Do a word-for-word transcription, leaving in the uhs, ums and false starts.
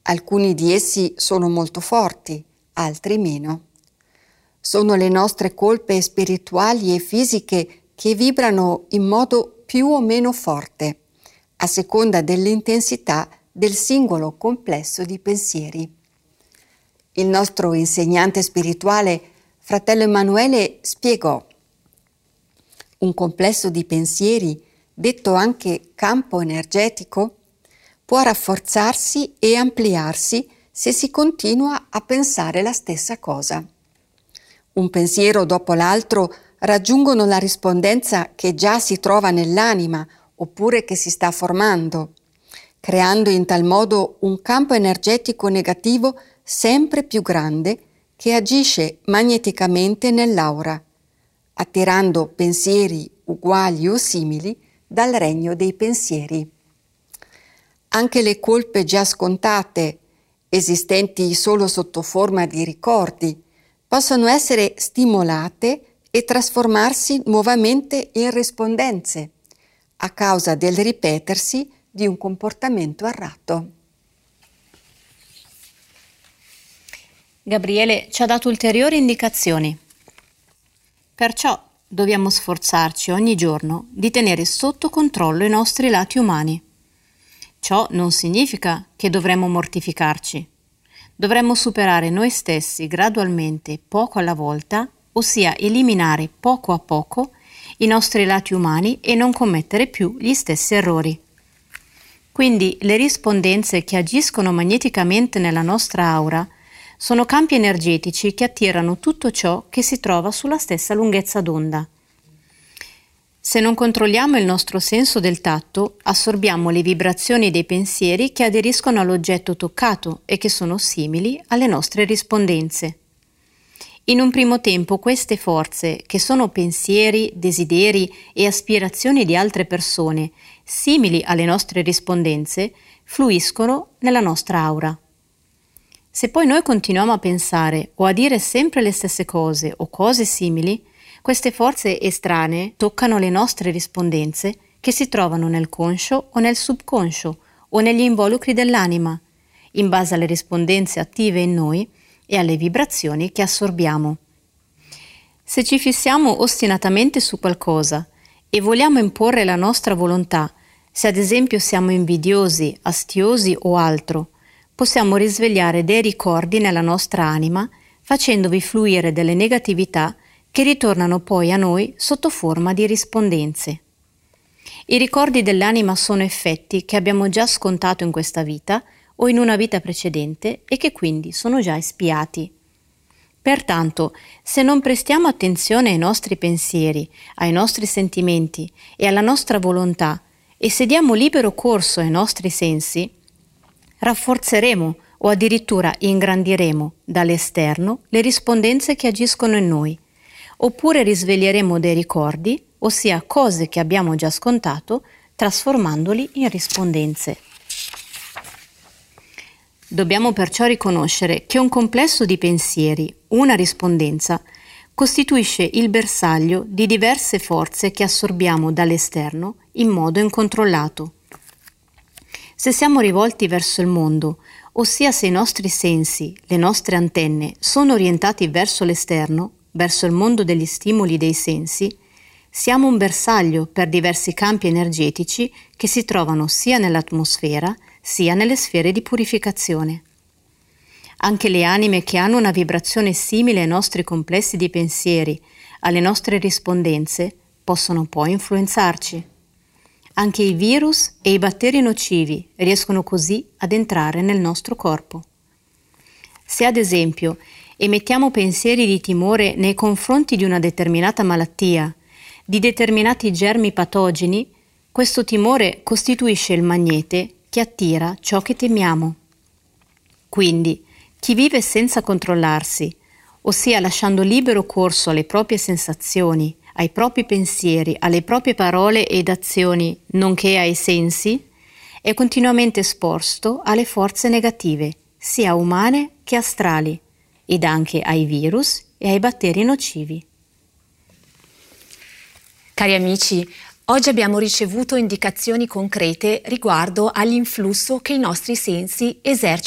Alcuni di essi sono molto forti, altri meno. Sono le nostre colpe spirituali e fisiche che vibrano in modo più o meno forte, a seconda dell'intensità del singolo complesso di pensieri. Il nostro insegnante spirituale, fratello Emanuele, spiegò: un complesso di pensieri, detto anche campo energetico, può rafforzarsi e ampliarsi se si continua a pensare la stessa cosa. Un pensiero dopo l'altro raggiungono la rispondenza che già si trova nell'anima oppure che si sta formando, creando in tal modo un campo energetico negativo sempre più grande che agisce magneticamente nell'aura, attirando pensieri uguali o simili dal regno dei pensieri. Anche le colpe già scontate, esistenti solo sotto forma di ricordi, possono essere stimolate e trasformarsi nuovamente in rispondenze a causa del ripetersi di un comportamento errato. Gabriele ci ha dato ulteriori indicazioni. Perciò dobbiamo sforzarci ogni giorno di tenere sotto controllo i nostri lati umani. Ciò non significa che dovremmo mortificarci. Dovremmo superare noi stessi gradualmente, poco alla volta, ossia eliminare poco a poco i nostri lati umani e non commettere più gli stessi errori. Quindi le rispondenze che agiscono magneticamente nella nostra aura sono campi energetici che attirano tutto ciò che si trova sulla stessa lunghezza d'onda. Se non controlliamo il nostro senso del tatto, assorbiamo le vibrazioni dei pensieri che aderiscono all'oggetto toccato e che sono simili alle nostre rispondenze. In un primo tempo queste forze, che sono pensieri, desideri e aspirazioni di altre persone, simili alle nostre rispondenze, fluiscono nella nostra aura. Se poi noi continuiamo a pensare o a dire sempre le stesse cose o cose simili, queste forze estranee toccano le nostre rispondenze che si trovano nel conscio o nel subconscio o negli involucri dell'anima, in base alle rispondenze attive in noi e alle vibrazioni che assorbiamo. Se ci fissiamo ostinatamente su qualcosa e vogliamo imporre la nostra volontà, se ad esempio siamo invidiosi, astiosi o altro, possiamo risvegliare dei ricordi nella nostra anima facendovi fluire delle negatività che ritornano poi a noi sotto forma di rispondenze. I ricordi dell'anima sono effetti che abbiamo già scontato in questa vita o in una vita precedente e che quindi sono già espiati. Pertanto, se non prestiamo attenzione ai nostri pensieri, ai nostri sentimenti e alla nostra volontà e se diamo libero corso ai nostri sensi, rafforzeremo o addirittura ingrandiremo dall'esterno le rispondenze che agiscono in noi, oppure risveglieremo dei ricordi, ossia cose che abbiamo già scontato, trasformandoli in rispondenze. Dobbiamo perciò riconoscere che un complesso di pensieri, una rispondenza, costituisce il bersaglio di diverse forze che assorbiamo dall'esterno in modo incontrollato. Se siamo rivolti verso il mondo, ossia se i nostri sensi, le nostre antenne, sono orientati verso l'esterno, verso il mondo degli stimoli dei sensi, siamo un bersaglio per diversi campi energetici che si trovano sia nell'atmosfera sia nelle sfere di purificazione. Anche le anime che hanno una vibrazione simile ai nostri complessi di pensieri, alle nostre rispondenze, possono poi influenzarci. Anche i virus e i batteri nocivi riescono così ad entrare nel nostro corpo. Se ad esempio emettiamo pensieri di timore nei confronti di una determinata malattia, di determinati germi patogeni, questo timore costituisce il magnete che attira ciò che temiamo. Quindi, chi vive senza controllarsi, ossia lasciando libero corso alle proprie sensazioni, ai propri pensieri, alle proprie parole ed azioni, nonché ai sensi, è continuamente esposto alle forze negative, sia umane che astrali, ed anche ai virus e ai batteri nocivi. Cari amici, oggi abbiamo ricevuto indicazioni concrete riguardo all'influsso che i nostri sensi esercitano